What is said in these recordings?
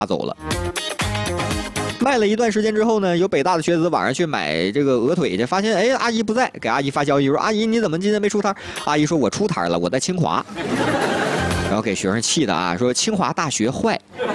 走了。卖了一段时间之后呢，有北大的学子晚上去买这个鹅腿去，发现哎阿姨不在，给阿姨发消息说阿姨你怎么今天没出摊？阿姨说我出摊了，我在清华。然后给学生气的啊，说清华大学坏。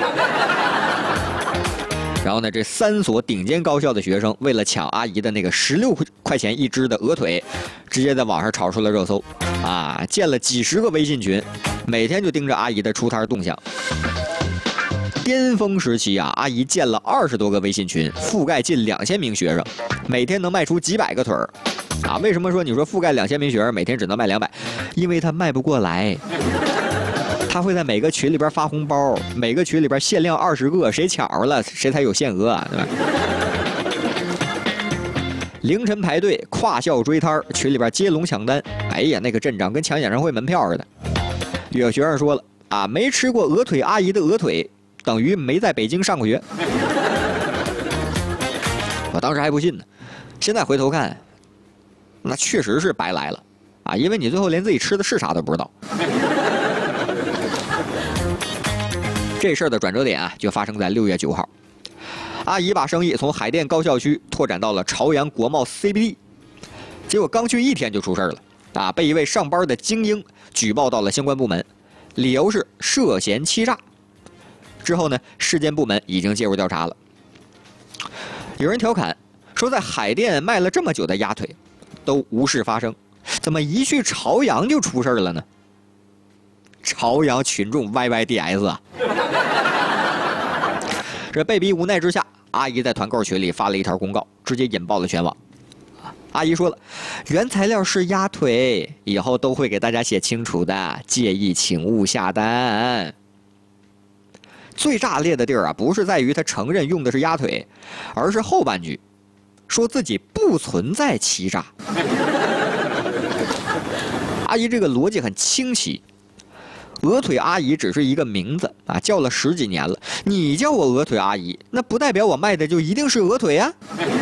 然后呢，这3所顶尖高校的学生为了抢阿姨的那个16块钱一只的鹅腿，直接在网上炒出了热搜，啊，建了几10个微信群，每天就盯着阿姨的出摊动向。巅峰时期啊，阿姨建了20多个微信群，覆盖近2000名学生，每天能卖出几百个腿儿。啊，为什么说你说覆盖2000名学生，每天只能卖200？因为他卖不过来。他会在每个群里边发红包，每个群里边限量20个，谁抢着了谁才有限额啊，对吧？凌晨排队，跨校追摊，群里边接龙抢单，哎呀，那个阵仗跟抢演唱会门票似的。有学生说了啊，没吃过鹅腿阿姨的鹅腿，等于没在北京上过学。我当时还不信呢，现在回头看，那确实是白来了啊，因为你最后连自己吃的是啥都不知道。这事儿的转折点啊，就发生在6月9号。阿姨把生意从海淀高校区拓展到了朝阳国贸 CBD， 结果刚去1天就出事了啊！被一位上班的精英举报到了相关部门，理由是涉嫌欺诈。之后呢，市监部门已经介入调查了。有人调侃说，在海淀卖了这么久的鸭腿，都无事发生，怎么一去朝阳就出事了呢？朝阳群众 YYDS 啊！这被逼无奈之下，阿姨在团购群里发了一条公告，直接引爆了全网。阿姨说了，原材料是鸭腿，以后都会给大家写清楚的，介意请勿下单。最炸裂的地儿啊，不是在于他承认用的是鸭腿，而是后半句，说自己不存在欺诈。阿姨这个逻辑很清晰。鹅腿阿姨只是一个名字啊，叫了10几年了。你叫我鹅腿阿姨，那不代表我卖的就一定是鹅腿啊。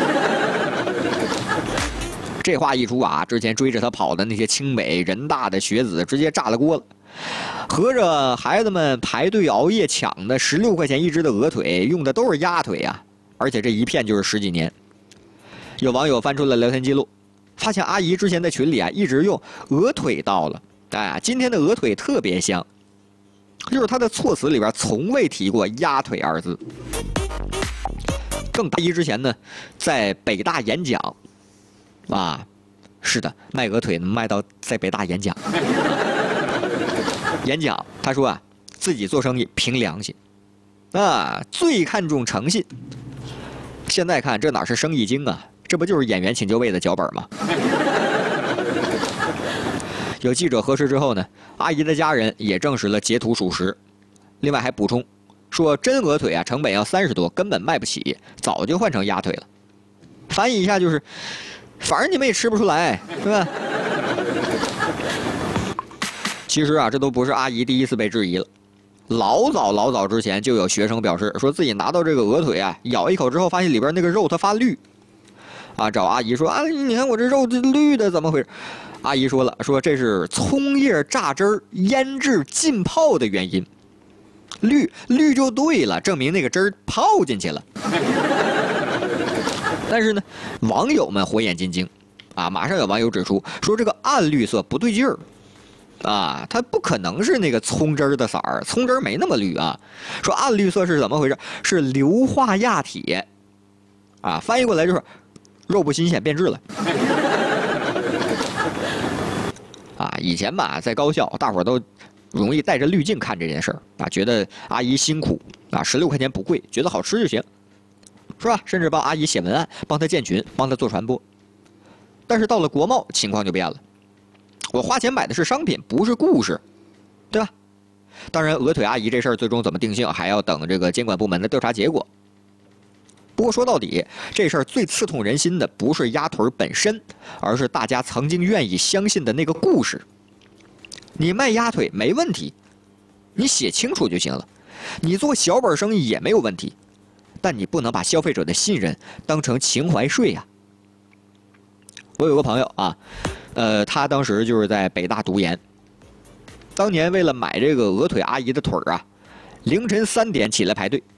这话一出啊，之前追着他跑的那些清北、人大的学子直接炸了锅了。合着孩子们排队熬夜抢的16块钱一只的鹅腿，用的都是鸭腿啊，而且这一片就是10几年。有网友翻出了聊天记录，发现阿姨之前的群里啊一直用鹅腿到了。哎，今天的鹅腿特别香，就是他的措辞里边从未提过鸭腿2字。更大一之前呢，在北大演讲，啊，是的，卖鹅腿能卖到在北大演讲。演讲他说啊，自己做生意凭良心，啊，最看重诚信。现在看这哪是生意经啊，这不就是演员请就位的脚本吗？有记者核实之后呢，阿姨的家人也证实了截图属实，另外还补充说，真鹅腿啊成本要30多，根本卖不起，早就换成鸭腿了。翻译一下就是，反正你们也吃不出来，对吧？其实啊，这都不是阿姨第一次被质疑了，老早之前就有学生表示说自己拿到这个鹅腿啊，咬一口之后发现里边那个肉它发绿，啊，找阿姨说啊，你看我这肉这绿的怎么回事？阿姨说了，说这是葱叶榨汁儿腌制浸泡的原因，绿就对了，证明那个汁儿泡进去了。但是呢，网友们火眼金睛，啊，马上有网友指出说这个暗绿色不对劲儿，啊，它不可能是那个葱汁儿的色儿，葱汁儿没那么绿啊。说暗绿色是怎么回事？是硫化亚铁，啊，翻译过来就是肉不新鲜变质了。啊，以前吧，在高校，大伙儿都容易带着滤镜看这件事儿啊，觉得阿姨辛苦啊，16块钱不贵，觉得好吃就行，是吧？甚至帮阿姨写文案，帮她建群，帮她做传播。但是到了国贸，情况就变了，我花钱买的是商品，不是故事，对吧？当然，鹅腿阿姨这事儿最终怎么定性，还要等这个监管部门的调查结果。不过说到底，这事儿最刺痛人心的不是鸭腿本身，而是大家曾经愿意相信的那个故事。你卖鸭腿没问题，你写清楚就行了；你做小本生意也没有问题，但你不能把消费者的信任当成情怀税呀。我有个朋友啊，他当时就是在北大读研，当年为了买这个鹅腿阿姨的腿儿啊，凌晨3点起来排队。